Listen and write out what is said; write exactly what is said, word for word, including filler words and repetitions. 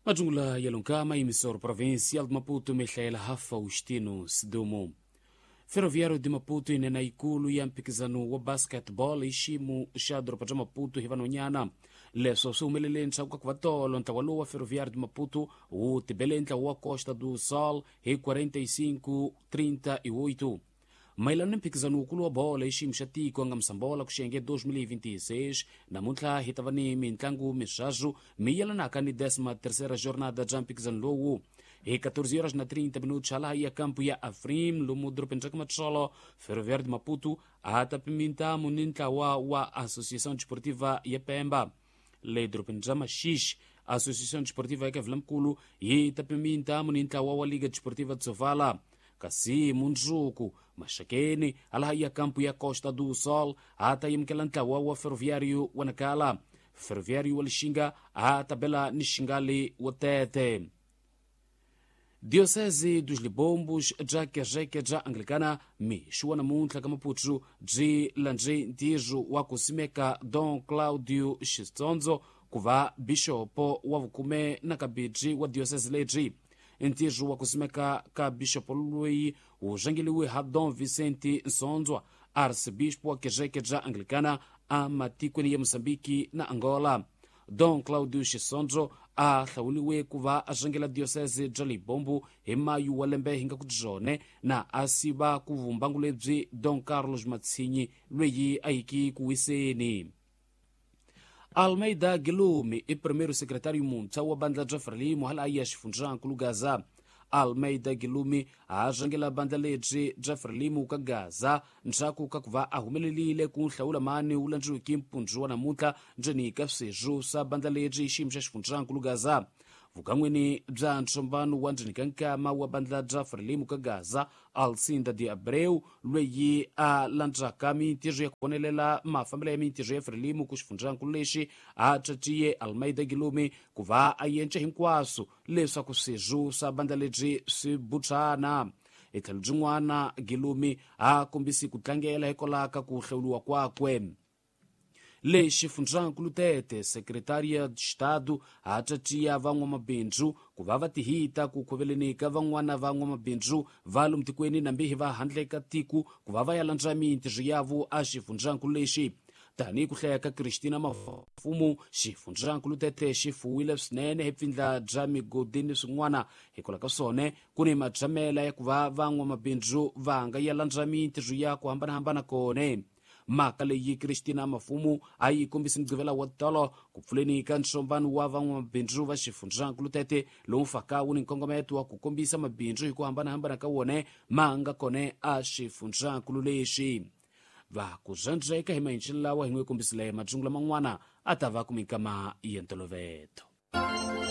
Majungla yalonkama emissor provincial de Maputo Michael Faustino Sidomo. Ferroviário de Maputo inena ikulu ya mpikizano wa basketball ishimu shadro pa Maputo hivanonyana leso sumelelentsa kwa kvatolo ntawalo wa Ferroviário de Maputo o tibelenta wa Costa do Sol he quarenta e cinco trinta e oito. Mailano mpikizano ukulu wa bola ishimu shatiko nga msambola kushenge dois mil e vinte e seis na muntla hitavani mintlangu mishazu miyalanaka ni décima terceira jornada ja mpikizano lowu. E catorze horas na trinta minutos ala ia campo ya Afrim lumudro penjak matsolo Ferroviário de Maputo atapimenta muninta wa wa Associação Desportiva ya Pemba ledro penjama shish Associação Desportiva ya Kavlamkulu e tapimenta muninta wa wa Liga Desportiva de Sovala kasi munjuku mashakeni ala ia campo ya Costa do Sol ata yimkelanta wa wa Ferroviário wanakala Ferroviário walishinga atabela nishingali watete. Diocese dos Libombos ja kereke ja Anglicana mi shuana muntla kama putru ji lanje ntijo wa kusimeka Dom Claudio Chistonzo kuva bishopo wa vukume na kabiji wa diocese leji ntijo wa kusimeka ka bishopo lui ujangiliwe ha Dom Vicente Nsonzwa arcebispo wa kereke ja Anglicana amatikweni ya Mosambiki na Angola. Dom Claudio Chisonzo a hlawuliwe kuva ajangela diocese ja Libombo hi mayu wa lembe hinga kujone na asiba kuvumbangu lebyi Don Carlos Matsinyi lweyi aiki kuwiseni. Almeida Guilherme e primeiro secretário munta wa bandla ja Frelimo hala aya xifunja nkulu Gaza. Almeida Guilherme ajangela banda leji ja Frelimo ka Gaza nchaku kakuva ahumelelile kunhlawula mani ulanju kimpunjwa na mutla njeni kafseju sa banda leji shimsha xifunja nkulu Gaza. Vukamweni bza nchombano wa njenikanka wa bandla ja Frelimo ka Gaza Alcinda de Abreu lweyi a lanjaka mintijo ya kuonelela mafamila ya mintijo ya Frelimo kuxifunja nkulu leshi achatiye Almeida Guilherme kuva ayenche hinkwaso leswa kuseju sa banda leji sibutana. Etalujungwana Guilherme akumbisi kutlangela hekolaka kuhlewluwa kwakwe. Le xifunjankulu tete secretaria de Estado atatia van'wa mabindzu kuva vatihita kukhuvelenika van'wana van'wa mabindzu valo mtikweni na mbihi va handle ka tiku kuva va yalanja mintirho yavo a xifunjankulu lexi. Tani kuhlayaka Cristina Mafumu xifunjankulu tete xifuwile swinene hi pfindla bya migodini swin'wana hikolaka swone kuni majamela ya kuva van'wa mabindzu va nga yalanja mintirho ya ku hambanahambana kone. Maka leyi Cristina Mafumu ayi kombisi mgivela wa tolo kupfuleni ka nsombano wa van'wa mabindzu va xifunjankulu tete lowu faka wu ni nkongometo wa ku kombisa mabindzu hi ku hambanahambana ka wone ma nga kone a xifunjankulu lexi. Va ku zandzeka hi mahinchini lawa hi n'wi kombisile majungula man'wana a ta va kumikama ya ntolovelo.